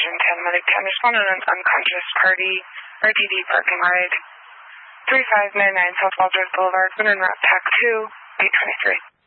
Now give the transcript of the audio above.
Division 10 Medic 10. Respond on an unconscious party, RTD parking ride, 3599 South Walters Boulevard, Winter Route TAC 2, 823.